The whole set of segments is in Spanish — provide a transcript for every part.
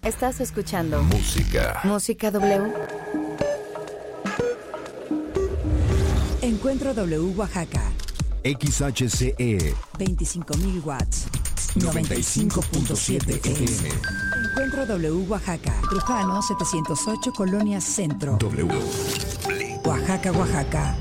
Estás escuchando Música W. Encuentro W Oaxaca. XHCE 25,000 watts. 95.7 FM. Encuentro W Oaxaca. Trujano 708, Colonia Centro. W. Oaxaca, Oaxaca.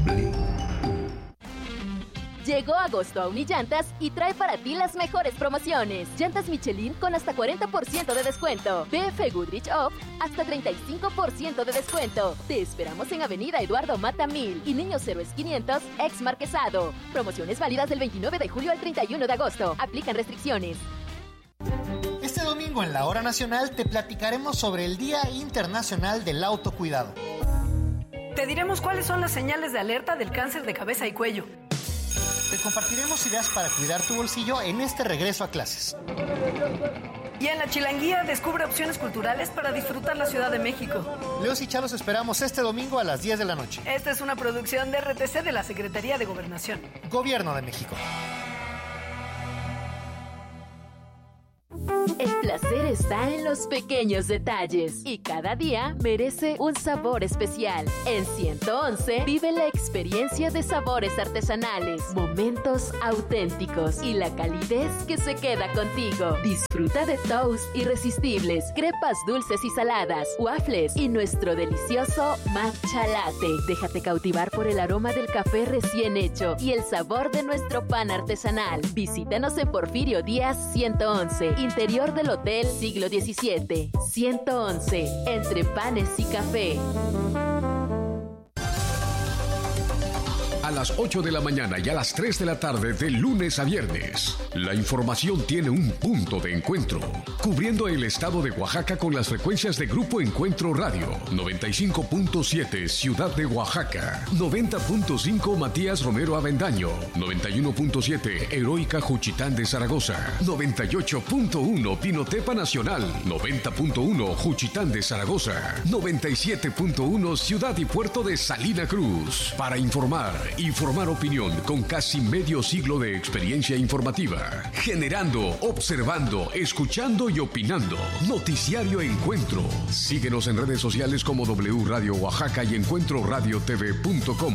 Llegó agosto a Unillantas y trae para ti las mejores promociones. Llantas Michelin con hasta 40% de descuento. BF Goodrich Off hasta 35% de descuento. Te esperamos en Avenida Eduardo Mata 1000 y Niños Héroes 500 ex Marquesado. Promociones válidas del 29 de julio al 31 de agosto. Aplican restricciones. Este domingo en la Hora Nacional te platicaremos sobre el Día Internacional del Autocuidado. Te diremos cuáles son las señales de alerta del cáncer de cabeza y cuello. Te compartiremos ideas para cuidar tu bolsillo en este regreso a clases. Y en la Chilanguía descubre opciones culturales para disfrutar la Ciudad de México. Leos y Chalos esperamos este domingo a las 10 de la noche. Esta es una producción de RTC de la Secretaría de Gobernación. Gobierno de México. El placer está en los pequeños detalles y cada día merece un sabor especial. En 111 vive la experiencia de sabores artesanales, momentos auténticos y la calidez que se queda contigo. Disfruta de toast irresistibles, crepas dulces y saladas, waffles y nuestro delicioso matcha latte. Déjate cautivar por el aroma del café recién hecho y el sabor de nuestro pan artesanal. Visítanos en Porfirio Díaz 111, interior del Hotel Siglo XVII. 111, entre panes y café. A las 8 de la mañana y a las 3 de la tarde de lunes a viernes, la información tiene un punto de encuentro, cubriendo el estado de Oaxaca con las frecuencias de Grupo Encuentro Radio, 95.7 Ciudad de Oaxaca, 90.5 Matías Romero Avendaño, 91.7 Heroica Juchitán de Zaragoza, 98.1 Pinotepa Nacional, 90.1 Juchitán de Zaragoza, 97.1 Ciudad y Puerto de Salina Cruz. Para informar opinión con casi medio siglo de experiencia informativa. Generando, observando, escuchando y opinando. Noticiario Encuentro. Síguenos en redes sociales como W Radio Oaxaca y encuentroradiotv.com.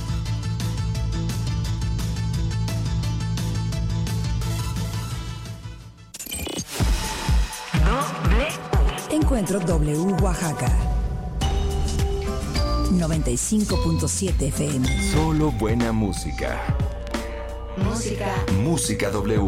Encuentro W Oaxaca. 95.7 FM. Solo buena música. Música W.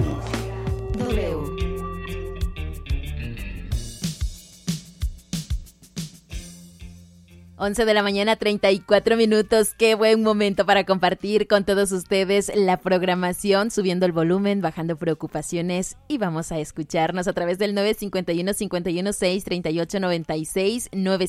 11 de la mañana, 34 minutos. Qué buen momento para compartir con todos ustedes la programación, subiendo el volumen, bajando preocupaciones, y vamos a escucharnos a través del 951-516-3896,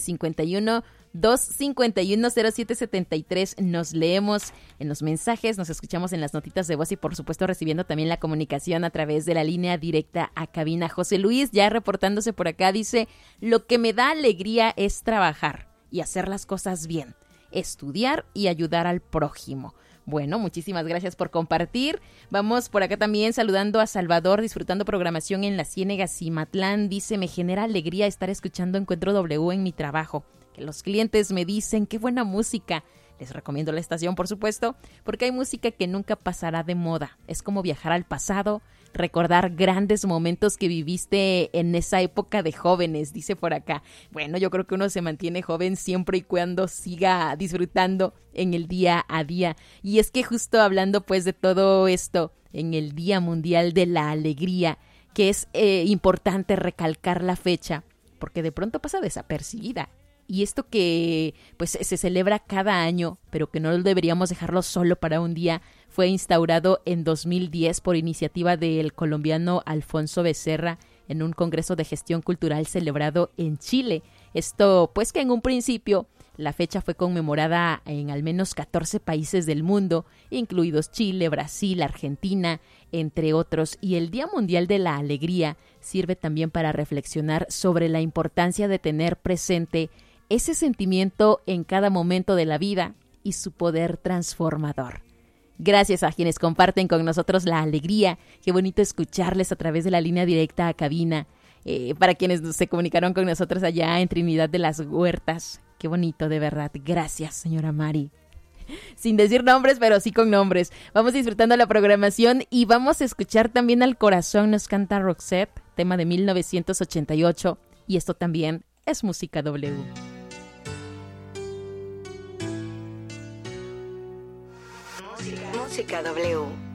951-251-0773. Nos leemos en los mensajes, nos escuchamos en las notitas de voz y por supuesto recibiendo también la comunicación a través de la línea directa a cabina. José Luis ya reportándose por acá dice: lo que me da alegría es trabajar y hacer las cosas bien, estudiar y ayudar al prójimo. Bueno, muchísimas gracias por compartir. Vamos por acá también saludando a Salvador, disfrutando programación en la Ciénega Cimatlán. Dice: me genera alegría estar escuchando Encuentro W en mi trabajo, que los clientes me dicen qué buena música. Les recomiendo la estación, por supuesto, porque hay música que nunca pasará de moda. Es como viajar al pasado, recordar grandes momentos que viviste en esa época de jóvenes, dice por acá. Bueno, yo creo que uno se mantiene joven siempre y cuando siga disfrutando en el día a día. Y es que justo hablando pues de todo esto, en el Día Mundial de la Alegría, que es importante recalcar la fecha, porque de pronto pasa desapercibida. Y esto que pues se celebra cada año, pero que no deberíamos dejarlo solo para un día, fue instaurado en 2010 por iniciativa del colombiano Alfonso Becerra en un congreso de gestión cultural celebrado en Chile. Esto pues que en un principio la fecha fue conmemorada en al menos 14 países del mundo, incluidos Chile, Brasil, Argentina, entre otros. Y el Día Mundial de la Alegría sirve también para reflexionar sobre la importancia de tener presente ese sentimiento en cada momento de la vida y su poder transformador. Gracias a quienes comparten con nosotros la alegría. Qué bonito escucharles a través de la línea directa a cabina. para quienes se comunicaron con nosotros allá en Trinidad de las Huertas. Qué bonito, de verdad. Gracias, señora Mari. Sin decir nombres, pero sí con nombres. Vamos disfrutando la programación y vamos a escuchar también Al Corazón nos canta Roxette, tema de 1988. Y esto también es Música W. Música W.